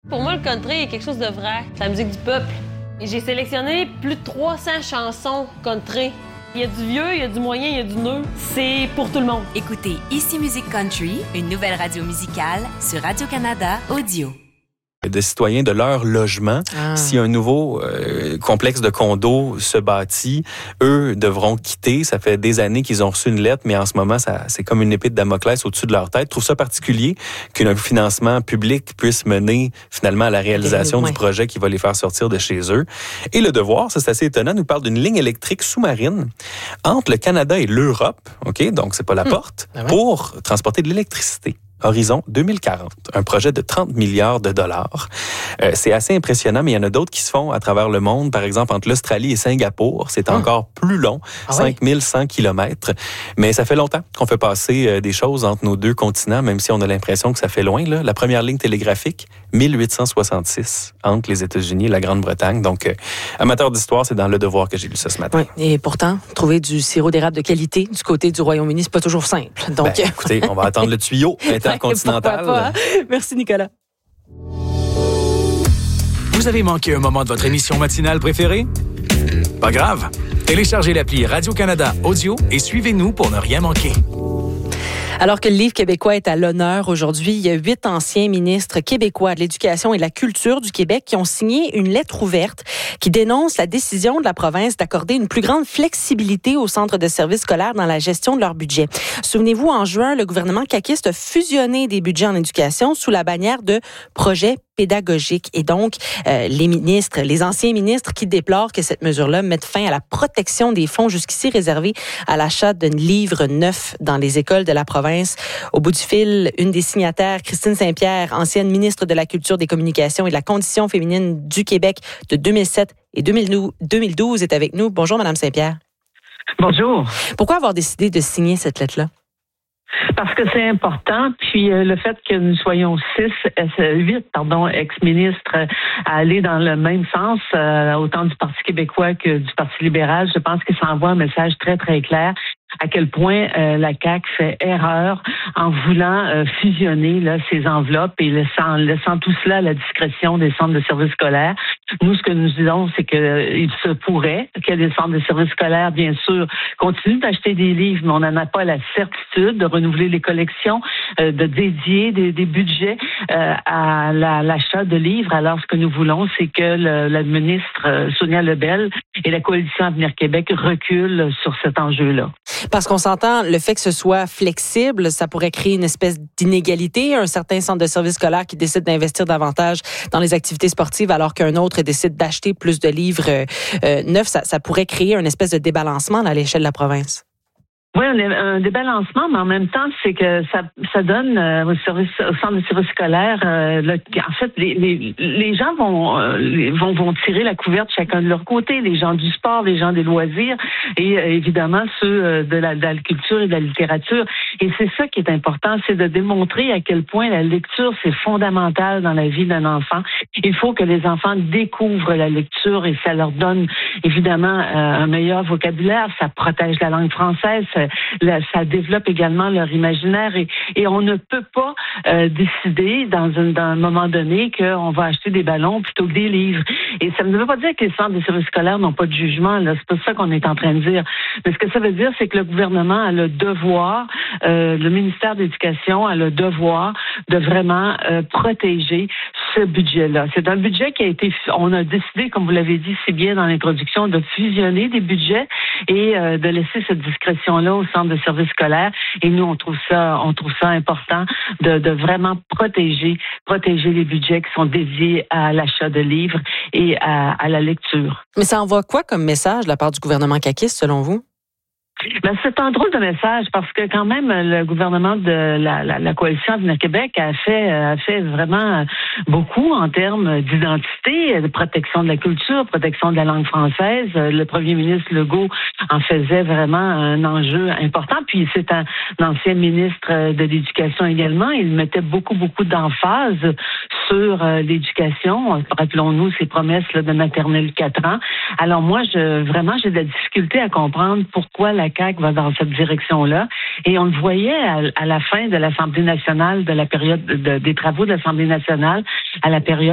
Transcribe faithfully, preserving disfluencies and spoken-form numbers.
Pour moi, le country est quelque chose de vrai. C'est la musique du peuple. Et j'ai sélectionné plus de trois cents chansons country. Il y a du vieux, il y a du moyen, il y a du neuf. C'est pour tout le monde. Écoutez Ici Musique Country, une nouvelle radio musicale sur Radio-Canada Audio. De citoyens de leur logement. Ah. Si un nouveau euh, complexe de condos se bâtit, eux devront quitter. Ça fait des années qu'ils ont reçu une lettre, mais en ce moment, ça, c'est comme une épée de Damoclès au-dessus de leur tête. Je trouve ça particulier qu'un financement public puisse mener finalement à la réalisation ouais. du projet qui va les faire sortir de chez eux. Et Le Devoir, ça c'est assez étonnant, nous parle d'une ligne électrique sous-marine entre le Canada et l'Europe, ok, donc c'est pas la hum. porte, ah ouais. pour transporter de l'électricité. Horizon deux mille quarante, un projet de trente milliards de dollars. Euh, c'est assez impressionnant, mais il y en a d'autres qui se font à travers le monde. Par exemple, entre l'Australie et Singapour, c'est hum. encore plus long, ah cinq mille cent kilomètres. Mais ça fait longtemps qu'on fait passer euh, des choses entre nos deux continents, même si on a l'impression que ça fait loin. Là. La première ligne télégraphique, mille huit cent soixante-six, entre les États-Unis et la Grande-Bretagne. Donc, euh, amateur d'histoire, c'est dans Le Devoir que j'ai lu ça ce matin. Oui, et pourtant, trouver du sirop d'érable de qualité du côté du Royaume-Uni, c'est pas toujours simple. Donc, ben, écoutez, on va attendre le tuyau intercontinental. Pas, hein? Merci, Nicolas. Vous avez manqué un moment de votre émission matinale préférée? Pas grave. Téléchargez l'appli Radio-Canada Audio et suivez-nous pour ne rien manquer. Alors que le livre québécois est à l'honneur aujourd'hui, il y a huit anciens ministres québécois de l'Éducation et de la Culture du Québec qui ont signé une lettre ouverte qui dénonce la décision de la province d'accorder une plus grande flexibilité aux centres de services scolaires dans la gestion de leur budget. Souvenez-vous, en juin, le gouvernement caquiste a fusionné des budgets en éducation sous la bannière de projets pédagogiques. Et donc, euh, les ministres, les anciens ministres qui déplorent que cette mesure-là mette fin à la protection des fonds jusqu'ici réservés à l'achat d'un livre neuf dans les écoles de la province. Au bout du fil, une des signataires, Christine Saint-Pierre, ancienne ministre de la Culture, des Communications et de la Condition féminine du Québec de deux mille sept et deux mille douze, est avec nous. Bonjour, Madame Saint-Pierre. Bonjour. Pourquoi avoir décidé de signer cette lettre-là? Parce que c'est important, puis euh, le fait que nous soyons six, euh, huit, pardon, ex-ministres euh, à aller dans le même sens, euh, autant du Parti québécois que du Parti libéral, je pense que ça envoie un message très, très clair à quel point euh, la C A Q fait erreur en voulant euh, fusionner là, ces enveloppes et laissant, laissant tout cela à la discrétion des centres de services scolaires. Nous, ce que nous disons, c'est qu'il euh, se pourrait que les centres de services scolaires, bien sûr, continuent d'acheter des livres, mais on n'en a pas la certitude de renouveler les collections, euh, de dédier des, des budgets euh, à la, l'achat de livres. Alors, ce que nous voulons, c'est que le, la ministre euh, Sonia Lebel et la Coalition Avenir Québec reculent sur cet enjeu-là. Parce qu'on s'entend, le fait que ce soit flexible, ça pourrait créer une espèce d'inégalité. Un certain centre de services scolaires qui décide d'investir davantage dans les activités sportives alors qu'un autre décide d'acheter plus de livres euh, neufs, ça, ça pourrait créer une espèce de débalancement à l'échelle de la province. Oui, un, un débalancement, mais en même temps, c'est que ça, ça donne euh, au service, au centre de service scolaire, euh, le, en fait, les, les, les gens vont, euh, vont vont tirer la couverte chacun de leur côté, les gens du sport, les gens des loisirs, et euh, évidemment ceux de la, de la culture et de la littérature. Et c'est ça qui est important, c'est de démontrer à quel point la lecture c'est fondamental dans la vie d'un enfant. Il faut que les enfants découvrent la lecture et ça leur donne évidemment euh, un meilleur vocabulaire, ça protège la langue française. Ça, ça développe également leur imaginaire et, et on ne peut pas euh, décider dans, une, dans un moment donné qu'on va acheter des ballons plutôt que des livres. Et ça ne veut pas dire que les centres de services scolaires n'ont pas de jugement. Là, c'est pas ça qu'on est en train de dire. Mais ce que ça veut dire, c'est que le gouvernement a le devoir, euh, le ministère de l'Éducation a le devoir de vraiment euh, protéger ce budget-là. C'est un budget qui a été, on a décidé, comme vous l'avez dit si bien dans l'introduction, de fusionner des budgets et euh, de laisser cette discrétion-là au centre de services scolaires. Et nous, on trouve ça, on trouve ça important de, de vraiment protéger, protéger les budgets qui sont dédiés à l'achat de livres et à, à la lecture. Mais ça envoie quoi comme message de la part du gouvernement caquiste, selon vous? Ben, c'est un drôle de message parce que quand même le gouvernement de la, la, la Coalition Avenir Québec a fait, a fait vraiment beaucoup en termes d'identité, de protection de la culture, protection de la langue française. Le premier ministre Legault en faisait vraiment un enjeu important. Puis c'est un, un ancien ministre de l'Éducation également. Il mettait beaucoup, beaucoup d'emphase sur euh, l'éducation. Rappelons-nous ces promesses là, de maternelle quatre ans. Alors moi, je vraiment, j'ai de la difficulté à comprendre pourquoi la C A Q va dans cette direction-là. Et on le voyait à, à la fin de l'Assemblée nationale, de la période de, des travaux de l'Assemblée nationale, à la période